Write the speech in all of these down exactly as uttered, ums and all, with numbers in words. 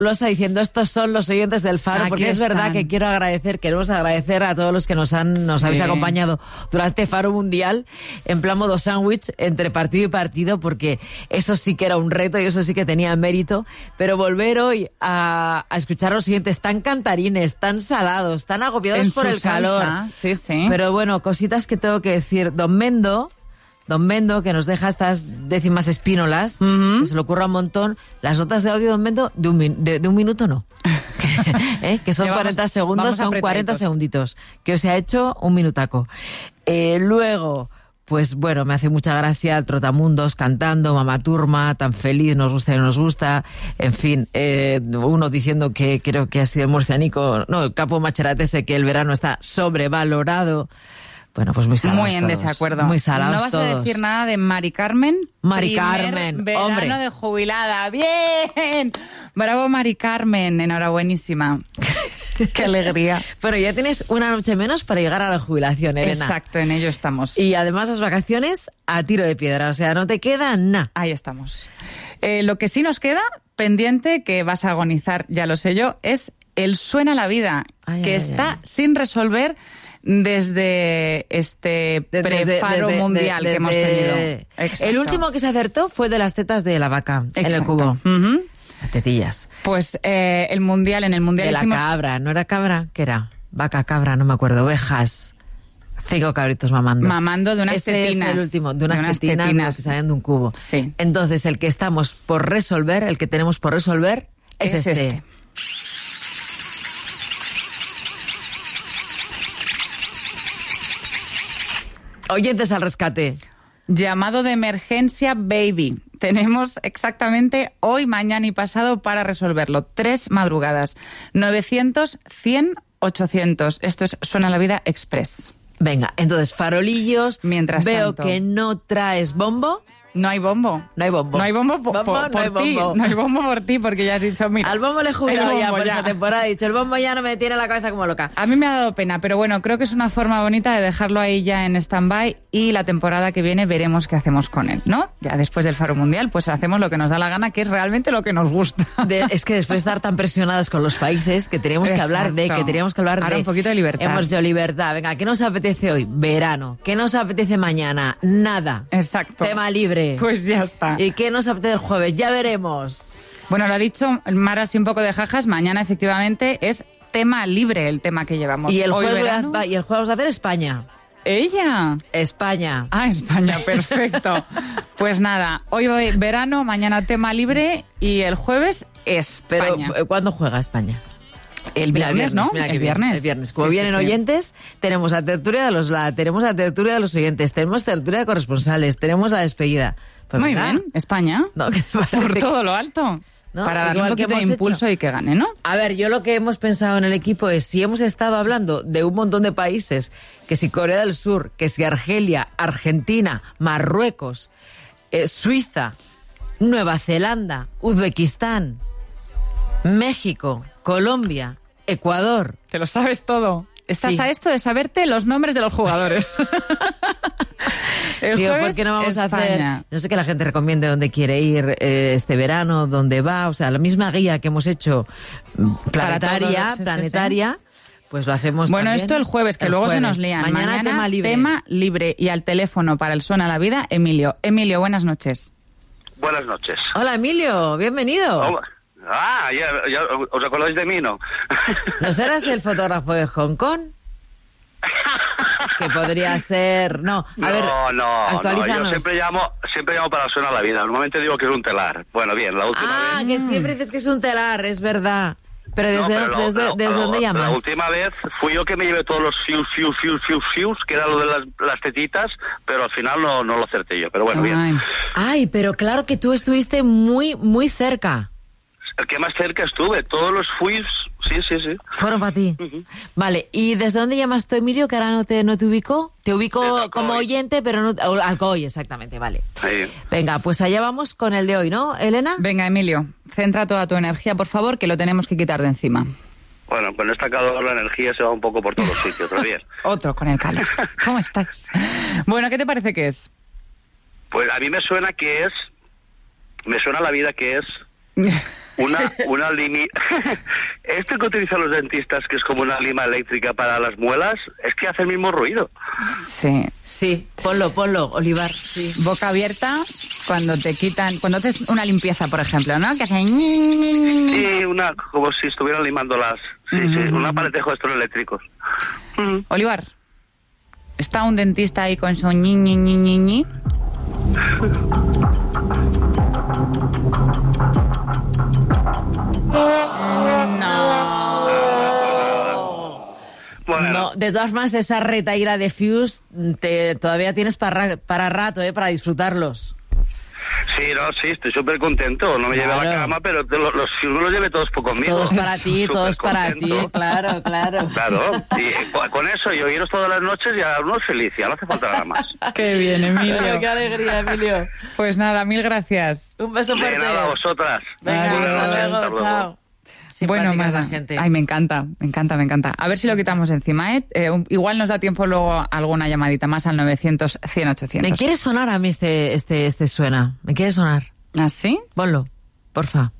lo está diciendo, estos son los oyentes del Faro, Aquí porque es están. verdad que quiero agradecer, queremos agradecer a todos los que nos han nos Sí. habéis acompañado durante Faro Mundial, en plan modo sándwich, entre partido y partido, porque eso sí que era un reto y eso sí que tenía mérito, pero volver hoy a, a escuchar a los oyentes tan cantarines, tan salados, tan agobiados En por su el calor. salsa, sí, sí. Pero bueno, cositas que tengo que decir. Don Mendo... Don Mendo, que nos deja estas décimas espínolas, Uh-huh. que se le ocurra un montón. Las notas de audio de Don Mendo, de un, min- de, de un minuto no. ¿Eh? Que son Le vamos- cuarenta segundos, vamos son apretaditos. cuarenta segunditos. Que os ha hecho un minutaco. Eh, luego, pues bueno, me hace mucha gracia el Trotamundos cantando, Mamá Turma, tan feliz, nos gusta y no nos gusta. En fin, eh, uno diciendo que creo que ha sido el murcianico, no, el capo Macherate ese, que el verano está sobrevalorado. Bueno, pues muy salados Muy en todos. desacuerdo. Muy salados ¿No vas todos. a decir nada de Mari Carmen? Mari Primer Carmen, verano hombre. de jubilada. ¡Bien! Bravo, Mari Carmen. Enhorabuenísima. ¡Qué alegría! Pero ya tienes una noche menos para llegar a la jubilación, Elena. Exacto, en ello estamos. Y además las vacaciones a tiro de piedra, o sea, no te queda nada. Ahí estamos. Eh, lo que sí nos queda pendiente, que vas a agonizar, ya lo sé yo, es el Suena la Vida, Ay, que ay, está ay. sin resolver desde este Desde- prefaro desde- mundial desde- que hemos tenido. Exacto. El último que se acertó fue de las tetas de la vaca en el Exacto. cubo. Ujú. Las tetillas. Pues eh, el mundial, en el mundial De la hicimos- cabra, ¿no era cabra? ¿Qué era? Vaca, cabra, no me acuerdo. Ovejas. Cinco cabritos mamando. Mamando de unas Ese tetinas. es el último, de unas, De unas tetinas, de tetinas. las que salen de un cubo. Sí. Entonces, el que estamos por resolver, el que tenemos por resolver, es, Es este. este. Oyentes al rescate. Llamado de emergencia Baby. Tenemos exactamente hoy, mañana y pasado para resolverlo. Tres madrugadas. novecientos, cien, ochocientos. Esto es Suena la Vida Express. Venga, entonces, farolillos. Mientras Veo tanto. que no traes bombo. No hay bombo. No hay bombo. No hay bombo, po- Bombo, po- no por hay ti. bombo. No hay bombo por ti porque ya has dicho, mira. Al bombo le he jubilado el ya bombo por ya. esta temporada. He dicho, el bombo ya no me tiene la cabeza como loca. A mí me ha dado pena, pero bueno, creo que es una forma bonita de dejarlo ahí ya en stand-by y la temporada que viene veremos qué hacemos con él, ¿no? Ya después del Faro Mundial, pues hacemos lo que nos da la gana, que es realmente lo que nos gusta. De- es que después de estar tan presionados con los países, que teníamos que hablar de, Exacto. que teníamos que hablar Ahora de... un poquito de libertad. Hemos de libertad. Venga, ¿qué nos apetece hoy? Verano. ¿Qué nos apetece mañana? Nada. Exacto. Tema libre. Pues ya está. ¿Y qué nos apetece el jueves? Ya veremos. Bueno, lo ha dicho Mara, así un poco de jajas, mañana efectivamente es tema libre el tema que llevamos. Y el, Hoy jueves voy a, verano- va- y el jueves vamos a hacer España. ¡Ella! España. Ah, España, perfecto. Pues nada, hoy voy verano, mañana tema libre y el jueves Pero, España. eh, ¿cuándo juega España? el Mira, viernes, ¿no? mira que el bien, viernes. El viernes. Como Sí, sí, vienen sí. oyentes, tenemos la tertulia de los la, tenemos la tertulia de los oyentes, tenemos tertulia de corresponsales, tenemos la despedida. Pues Muy venga. bien, España. No, ¿qué te parece? Por todo lo alto. ¿No? Para darle un Igual que poquito de hemos impulso hecho. y que gane, ¿no? A ver, yo lo que hemos pensado en el equipo es, si hemos estado hablando de un montón de países, que si Corea del Sur, que si Argelia, Argentina, Marruecos, eh, Suiza, Nueva Zelanda, Uzbekistán, México, Colombia, Ecuador. Te lo sabes todo. Estás Sí. a esto de saberte los nombres de los jugadores. El Digo, jueves, ¿por qué no vamos a España. hacer? No sé que la gente recomiende dónde quiere ir eh, este verano, dónde va, o sea, la misma guía que hemos hecho mm, planetaria, todos, sí, sí, planetaria, pues lo hacemos Bueno, también esto el jueves, que el luego se jueves. nos lían. Mañana, tema libre. tema libre. Y al teléfono para el Suena la Vida, Emilio. Emilio, buenas noches. Buenas noches. Hola, Emilio, bienvenido. Hola. Ah, ya, ya os acordáis de mí, ¿no? ¿No serás el fotógrafo de Hong Kong? Que podría ser... No, a no, ver, no, no, actualízanos. yo siempre llamo, siempre llamo para Suena la Vida. Normalmente digo que es un telar. Bueno, bien, la última Ah, vez... que siempre dices que es un telar, es verdad. Pero No, ¿desde, pero la- desde, la- desde la- dónde llamas? La última vez fui yo que me llevé todos los fius, fius, fius, fius, fius, que era lo de las, las tetitas, pero al final no, no lo acerté yo. Pero bueno, bien. Ay. Ay, pero claro que tú estuviste muy, muy cerca. El que más cerca estuve, todos los fius, sí, sí, sí. Fueron para ti. Vale, ¿y desde dónde llamas tú, Emilio, que ahora no te, no te ubico? Te ubico Desde Alcoy. como oyente, pero no... o- Alcoy, exactamente, vale. Ahí. Venga, pues allá vamos con el de hoy, ¿no, Elena? Venga, Emilio, centra toda tu energía, por favor, que lo tenemos que quitar de encima. Bueno, con esta calor la energía se va un poco por todos los sitios, pero bien. Otro con el calor. ¿Cómo estás? Bueno, ¿qué te parece que es? Pues a mí me suena que es... Me suena la vida que es... Una, una limi... Este que utilizan los dentistas, que es como una lima eléctrica para las muelas, es que hace el mismo ruido. Sí. Sí, ponlo, ponlo, Olivar. Sí. Boca abierta cuando te quitan, cuando haces una limpieza, por ejemplo, ¿no? Que hace... Sí, una, como si estuvieran limando las... Sí, Uh-huh. sí, un aparejo de estos eléctricos. Uh-huh. Olivar, ¿está un dentista ahí con su ñi, ñi, ñi, ñi, ñi? No. Bueno. No, de todas maneras, esa retaíla de Fuse te, todavía tienes para, para rato, ¿eh? Para disfrutarlos. Sí, no, sí, estoy súper contento. No me Claro. llevé a la cama, pero te lo- los Fuse me los llevé todos por conmigo. Todos para ti, Súper todos para ti, contento. claro, claro. Claro, y eh, con eso y oíros todas las noches ya uno es feliz, ya no hace falta nada más. Qué bien, Emilio. Qué alegría, Emilio. Pues nada, mil gracias. Un beso De fuerte. nada, a vosotras. Venga, Adiós. hasta Hasta luego, luego. chao. Bueno, Simpática Marta, la gente. ay, me encanta, me encanta, me encanta. A ver si lo quitamos encima, ¿eh? Eh, un- igual nos da tiempo luego alguna llamadita más al novecientos, cien, ochocientos. Me quiere sonar a mí este, este, este suena. Me quiere sonar. ¿Ah, sí? Ponlo, porfa.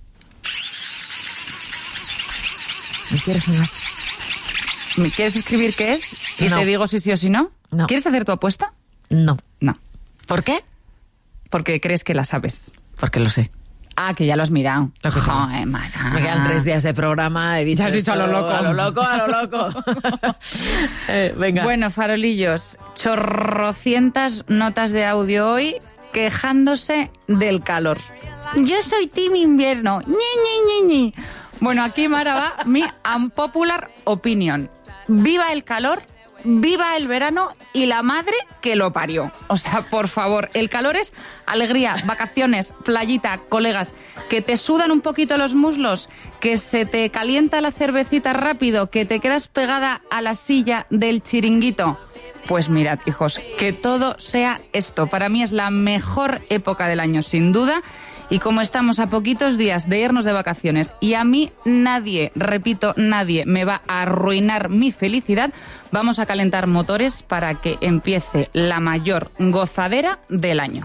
Me quiere sonar. ¿Me quieres escribir qué es? Y No. te digo si sí o si no. No. ¿Quieres hacer tu apuesta? No. No, ¿Por qué? porque crees que la sabes. Porque lo sé. Ah, que ya lo has mirado. Lo que tengo. Joder, Mara. Me quedan tres días de programa. He dicho Ya has dicho a lo esto, loco. A lo loco, a lo loco. Eh, venga. Bueno, farolillos, chorrocientas notas de audio hoy quejándose del calor. Yo soy team invierno. Ñi, ñi, ñi, ñi. Bueno, aquí Mara va mi unpopular opinion. Viva el calor, viva el verano y la madre que lo parió. O sea, por favor, el calor es alegría, vacaciones, playita, colegas, que te sudan un poquito los muslos, que se te calienta la cervecita rápido, que te quedas pegada a la silla del chiringuito. Pues mirad, hijos, que todo sea esto. Para mí es la mejor época del año, sin duda. Y como estamos a poquitos días de irnos de vacaciones y a mí nadie, repito, nadie me va a arruinar mi felicidad, vamos a calentar motores para que empiece la mayor gozadera del año.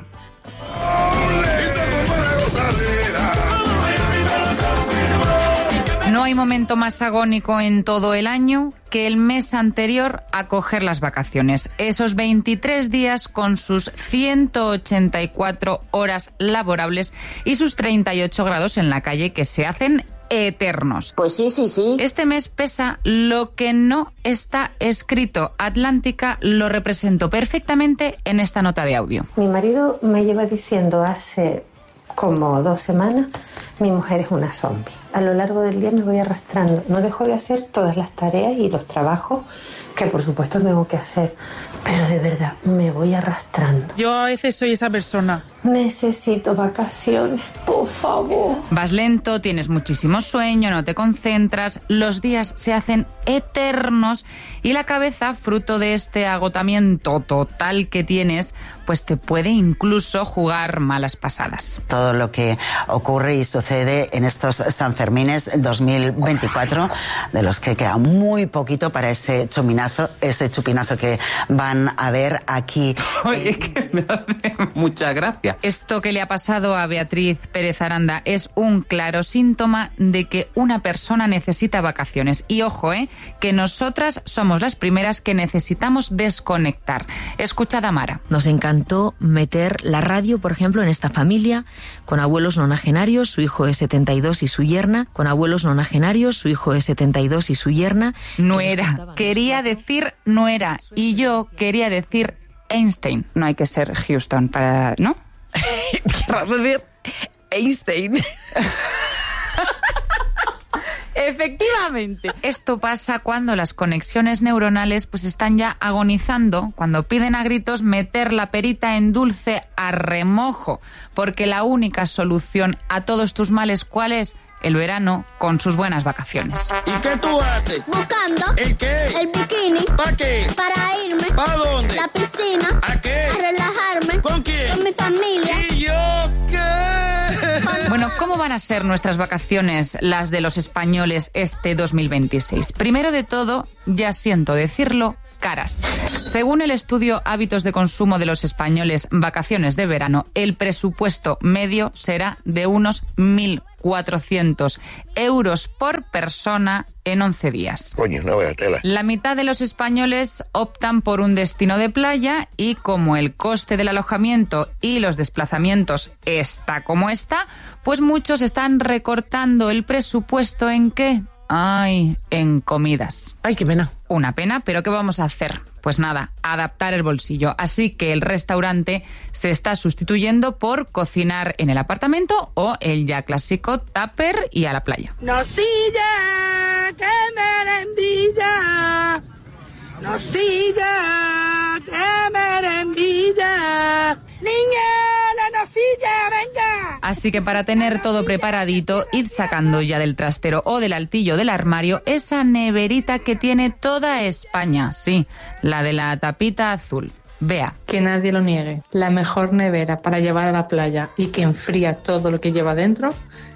No hay momento más agónico en todo el año que el mes anterior a coger las vacaciones. Esos veintitrés días con sus ciento ochenta y cuatro horas laborables y sus treinta y ocho grados en la calle que se hacen eternos. Pues sí, sí, sí. Este mes pesa lo que no está escrito. Atlántica lo represento perfectamente en esta nota de audio. Mi marido me lleva diciendo hace como dos semanas, mi mujer es una zombie. A lo largo del día me voy arrastrando. No dejo de hacer todas las tareas y los trabajos que por supuesto tengo que hacer. Pero de verdad, me voy arrastrando. Yo a veces soy esa persona. Necesito vacaciones, por favor. Vas lento, tienes muchísimo sueño, no te concentras, los días se hacen eternos y la cabeza, fruto de este agotamiento total que tienes, pues te puede incluso jugar malas pasadas. Todo lo que ocurre y sucede en estos Sanfermines dos mil veinticuatro, de los que queda muy poquito para ese chupinazo, ese chupinazo que van a ver aquí. Oye, es que me hace mucha gracia. Esto que le ha pasado a Beatriz Pérez Aranda es un claro síntoma de que una persona necesita vacaciones. Y ojo, ¿eh? que nosotras somos las primeras que necesitamos desconectar. Escuchad a Mara. Nos encantó meter la radio, por ejemplo, en esta familia, con abuelos nonagenarios, su hijo es setenta y dos y su yerna, con abuelos nonagenarios, su hijo es setenta y dos y su yerna. Nuera. Quería decir nuera. Y yo quería decir Einstein. No hay que ser Houston para... ¿no? Quiero decir Einstein. Efectivamente. Esto pasa cuando las conexiones neuronales pues están ya agonizando, cuando piden a gritos meter la perita en dulce a remojo, porque la única solución a todos tus males, ¿cuál es? El verano con sus buenas vacaciones. ¿Y qué tú haces? Buscando ¿El qué? el bikini. ¿Para qué? Para irme. ¿Para dónde? La piscina. ¿A qué? A relajarme. ¿Con quién? Con mi familia. ¿Y yo qué? Bueno, ¿cómo van a ser nuestras vacaciones, las de los españoles, este dos mil veintiséis? Primero de todo, ya siento decirlo, caras. Según el estudio Hábitos de Consumo de los Españoles, Vacaciones de Verano, el presupuesto medio será de unos mil cuatrocientos euros por persona en once días. Coño, no vaya tela. La mitad de los españoles optan por un destino de playa y como el coste del alojamiento y los desplazamientos está como está, pues muchos están recortando el presupuesto ¿en qué? Ay, en comidas. Ay, qué pena. Una pena, pero ¿qué vamos a hacer? Pues nada, adaptar el bolsillo. Así que el restaurante se está sustituyendo por cocinar en el apartamento o el ya clásico tupper y a la playa. Nocilla, que merendilla. Nocilla, que merendilla. Niña, la nocilla, venga. Así que para tener todo preparadito, id sacando ya del trastero o del altillo del armario esa neverita que tiene toda España. Sí, la de la tapita azul. Vea. Que nadie lo niegue. La mejor nevera para llevar a la playa y que enfría todo lo que lleva dentro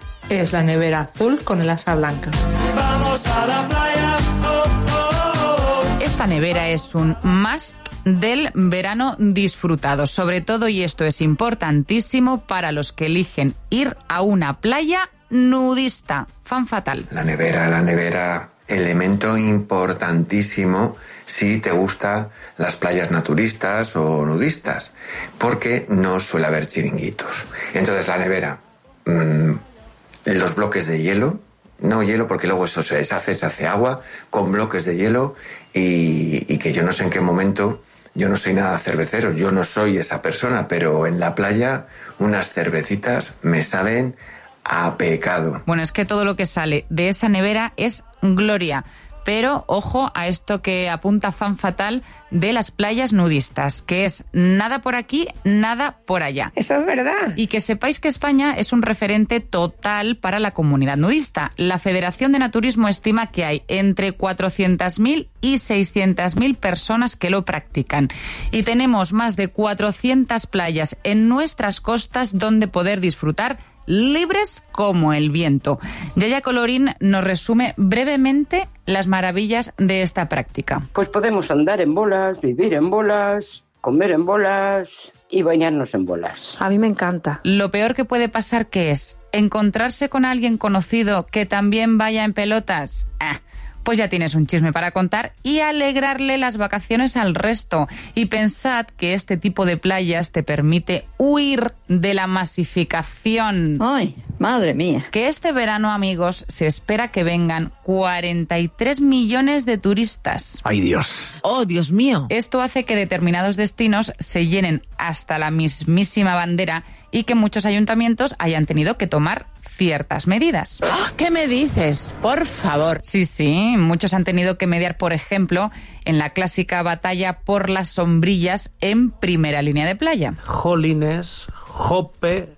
es la nevera azul con el asa blanca. Vamos a la playa. Oh, oh, oh. Esta nevera es un must del verano disfrutado, sobre todo, y esto es importantísimo, para los que eligen ir a una playa nudista. Fan fatal. La nevera, la nevera, elemento importantísimo si te gustan las playas naturistas o nudistas, porque no suele haber chiringuitos. Entonces la nevera, mmm, los bloques de hielo, no hielo porque luego eso se deshace, se hace agua, con bloques de hielo y, y que yo no sé en qué momento. Yo no soy nada cervecero, yo no soy esa persona, pero en la playa unas cervecitas me saben a pecado. Bueno, es que todo lo que sale de esa nevera es gloria. Pero ojo a esto que apunta Fan Fatal de las playas nudistas, que es nada por aquí, nada por allá. Eso es verdad. Y que sepáis que España es un referente total para la comunidad nudista. La Federación de Naturismo estima que hay entre cuatrocientas mil y seiscientas mil personas que lo practican. Y tenemos más de cuatrocientas playas en nuestras costas donde poder disfrutar libres como el viento. Yaya Colorín nos resume brevemente las maravillas de esta práctica. Pues podemos andar en bolas, vivir en bolas, comer en bolas y bañarnos en bolas. A mí me encanta. Lo peor que puede pasar, ¿qué es? ¿Encontrarse con alguien conocido que también vaya en pelotas? Ah, pues ya tienes un chisme para contar y alegrarle las vacaciones al resto. Y pensad que este tipo de playas te permite huir de la masificación. ¡Ay, madre mía! Que este verano, amigos, se espera que vengan cuarenta y tres millones de turistas. ¡Ay, Dios! ¡Oh, Dios mío! Esto hace que determinados destinos se llenen hasta la mismísima bandera y que muchos ayuntamientos hayan tenido que tomar ciertas medidas. ¡Ah! ¿Qué me dices? Por favor. Sí, sí, muchos han tenido que mediar, por ejemplo, en la clásica batalla por las sombrillas en primera línea de playa. Jolines, jope,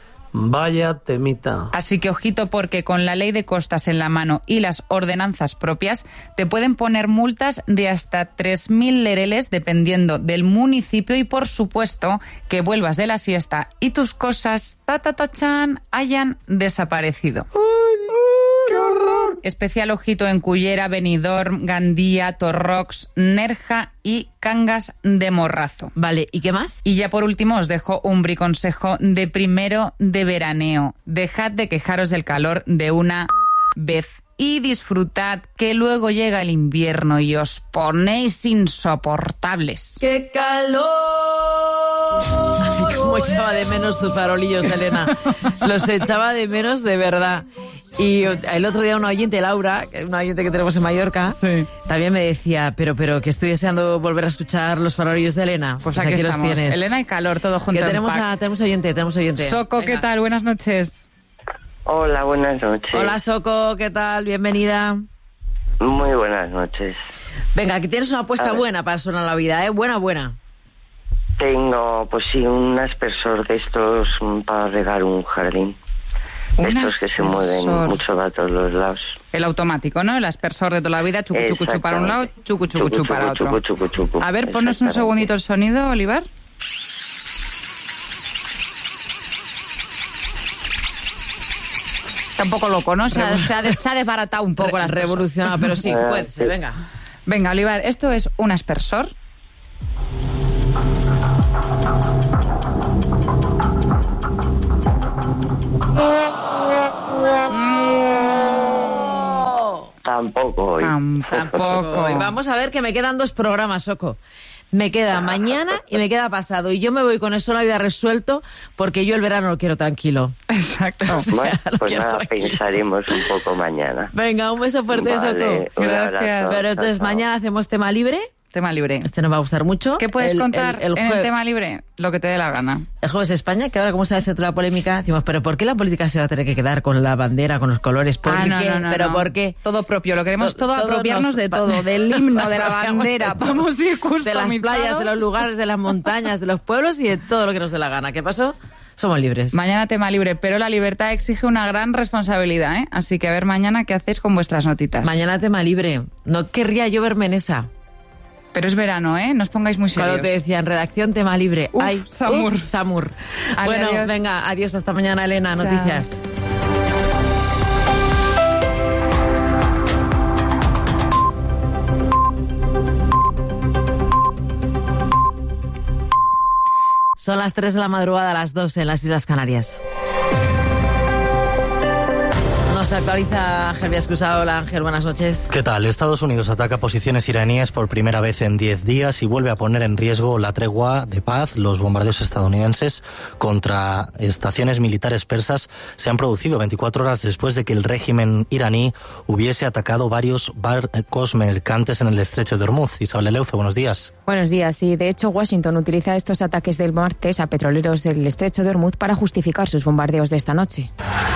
vaya temita. Así que ojito, porque con la ley de costas en la mano y las ordenanzas propias te pueden poner multas de hasta tres mil lereles dependiendo del municipio y, por supuesto, que vuelvas de la siesta y tus cosas, ta ta ta chan, hayan desaparecido. ¡Ay, qué horror! Especial ojito en Cullera, Benidorm, Gandía, Torrox, Nerja y Cangas de Morrazo. Vale, ¿y qué más? Y ya por último os dejo un briconsejo de primero de veraneo. Dejad de quejaros del calor de una vez y disfrutad, que luego llega el invierno y os ponéis insoportables. ¡Qué calor! Así como echaba de menos tus farolillos, Elena. Los echaba de menos de verdad. Y el otro día una oyente, Laura, una oyente que tenemos en Mallorca, sí, también me decía, pero pero que estoy deseando volver a escuchar los farolillos de Elena. Pues, pues aquí, aquí los estamos. tienes. Elena y calor, todo junto. Que tenemos, a, tenemos oyente, tenemos oyente. Soco, venga. ¿Qué tal? Buenas noches. Hola, buenas noches. Hola, Soco, ¿qué tal? Bienvenida. Muy buenas noches. Venga, aquí tienes una apuesta buena para Sonar la Vida, ¿eh? Buena, buena. Tengo, pues sí, un aspersor de estos para regar un jardín. De estos que se mueven mucho para todos los lados. El automático, ¿no? El aspersor de toda la vida, chucu chucu chu para un lado, chucu chucu chu para otro. Chucu, chucu, chucu. A ver, ponnos un segundito el sonido, Olivar. Está un poco loco, ¿no? Se ha, se ha, se ha desbaratado un poco la revolucionada, pero sí, puede ser, venga. Venga, Olivar, esto es un aspersor. Tampoco hoy. Tampoco. Y vamos a ver que me quedan dos programas, Soco. Me queda mañana y me queda pasado. Y yo me voy con eso la vida resuelto porque yo el verano lo quiero tranquilo. Exacto. O sea, Bueno, lo pues quiero nada, tranquilo. pensaremos un poco mañana. Venga, un beso fuerte, Vale, Soco. un abrazo. Gracias. Pero entonces Chao, chao. mañana hacemos tema libre. Tema libre. Este nos va a gustar mucho. ¿Qué puedes El- contar el- el en jue- el tema libre? Lo que te dé la gana. El Jueves España, que ahora como está toda la polémica, decimos, pero ¿por qué la política se va a tener que quedar con la bandera, con los colores? ¿Por Ah, no, qué? no, no, ¿Pero no. por qué? Todo propio, lo queremos To- todo, todo apropiarnos nos- de todo, del himno, de la bandera. De todo. Vamos a ir De las playas, de los lugares, de las montañas, de los pueblos y de todo lo que nos dé la gana. ¿Qué pasó? Somos libres. Mañana tema libre, pero la libertad exige una gran responsabilidad, ¿eh? Así que a ver mañana qué hacéis con vuestras notitas. Mañana tema libre. No querría yo verme en esa. Pero es verano, ¿eh? No os pongáis muy serios. Cuando te decían redacción, tema libre. Uf, Ay, Samur. uf, Samur. Ale, Bueno, adiós. venga, adiós, hasta mañana, Elena. Chao. Noticias. Son las tres de la madrugada, las dos en las Islas Canarias. Nos actualiza Ángel Viascusado. Hola Ángel, buenas noches. ¿Qué tal? Estados Unidos ataca posiciones iraníes por primera vez en diez días y vuelve a poner en riesgo la tregua de paz. Los bombardeos estadounidenses contra estaciones militares persas se han producido veinticuatro horas después de que el régimen iraní hubiese atacado varios barcos mercantes en el estrecho de Hormuz. Isabel Eleuce, buenos días. Buenos días. Y de hecho Washington utiliza estos ataques del martes a petroleros del estrecho de Hormuz para justificar sus bombardeos de esta noche.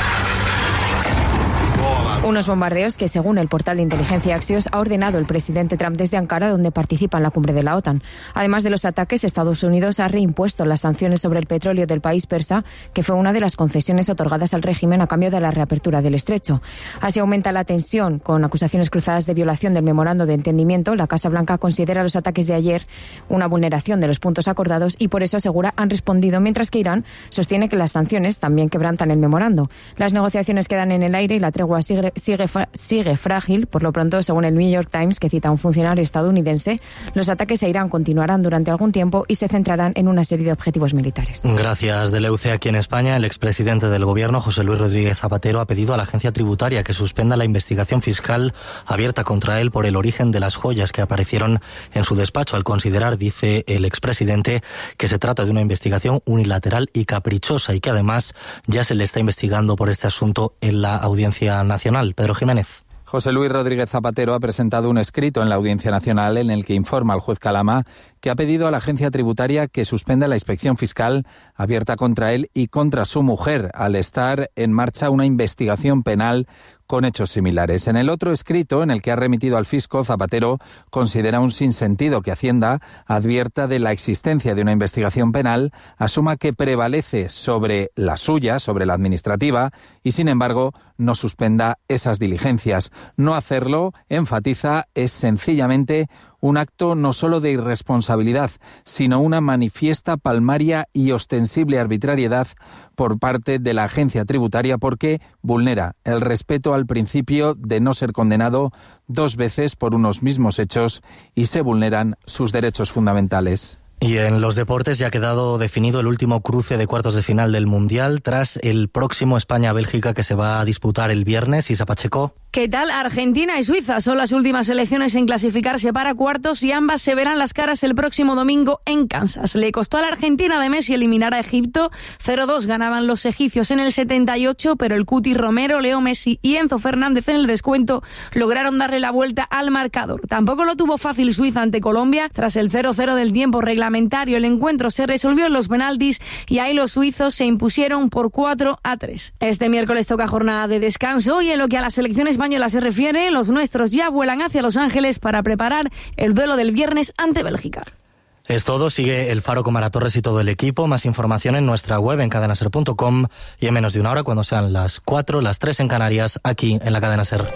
Unos bombardeos que, según el portal de inteligencia Axios, ha ordenado el presidente Trump desde Ankara, donde participa en la cumbre de la OTAN. Además de los ataques, Estados Unidos ha reimpuesto las sanciones sobre el petróleo del país persa, que fue una de las concesiones otorgadas al régimen a cambio de la reapertura del estrecho. Así aumenta la tensión, con acusaciones cruzadas de violación del memorando de entendimiento. La Casa Blanca considera los ataques de ayer una vulneración de los puntos acordados y por eso asegura han respondido, mientras que Irán sostiene que las sanciones también quebrantan el memorando. Las negociaciones quedan en el aire y la tregua sigue Sigue, sigue frágil. Por lo pronto, según el New York Times, que cita a un funcionario estadounidense, los ataques a Irán continuarán durante algún tiempo y se centrarán en una serie de objetivos militares. Gracias, Deleuce. Aquí en España, el expresidente del Gobierno, José Luis Rodríguez Zapatero, ha pedido a la agencia tributaria que suspenda la investigación fiscal abierta contra él por el origen de las joyas que aparecieron en su despacho, al considerar, dice el expresidente, que se trata de una investigación unilateral y caprichosa y que además ya se le está investigando por este asunto en la Audiencia Nacional. Pedro Jiménez. José Luis Rodríguez Zapatero ha presentado un escrito en la Audiencia Nacional en el que informa al juez Calama que ha pedido a la agencia tributaria que suspenda la inspección fiscal abierta contra él y contra su mujer, al estar en marcha una investigación penal con hechos similares. En el otro escrito, en el que ha remitido al fisco, Zapatero considera un sinsentido que Hacienda advierta de la existencia de una investigación penal, asuma que prevalece sobre la suya, sobre la administrativa, y sin embargo no suspenda esas diligencias. No hacerlo, enfatiza, es sencillamente un acto no solo de irresponsabilidad, sino una manifiesta, palmaria y ostensible arbitrariedad por parte de la agencia tributaria, porque vulnera el respeto al principio de no ser condenado dos veces por unos mismos hechos y se vulneran sus derechos fundamentales. Y en los deportes ya ha quedado definido el último cruce de cuartos de final del Mundial tras el próximo España-Bélgica que se va a disputar el viernes. Isa Pacheco. ¿Qué tal? Argentina y Suiza son las últimas selecciones en clasificarse para cuartos y ambas se verán las caras el próximo domingo en Kansas. Le costó a la Argentina de Messi eliminar a Egipto. cero dos ganaban los egipcios en el setenta y ocho, pero el Cuti Romero, Leo Messi y Enzo Fernández en el descuento lograron darle la vuelta al marcador. Tampoco lo tuvo fácil Suiza ante Colombia. Tras el cero cero del tiempo reglamentario, el encuentro se resolvió en los penaltis y ahí los suizos se impusieron por cuatro a tres. Este miércoles toca jornada de descanso y en lo que a la selección española se refiere, los nuestros ya vuelan hacia Los Ángeles para preparar el duelo del viernes ante Bélgica. Es todo, sigue El Faro con Mara Torres y todo el equipo. Más información en nuestra web en cadena ser punto com y en menos de una hora, cuando sean las cuatro, las tres en Canarias, aquí en la Cadena Ser.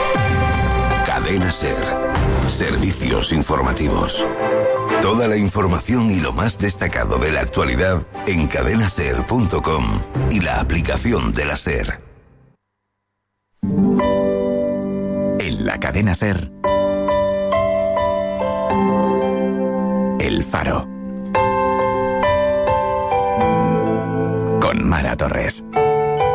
Cadena Ser. Servicios informativos. Toda la información y lo más destacado de la actualidad en cadena ser punto com y la aplicación de la Ser. En la Cadena Ser, El Faro, con Mara Torres.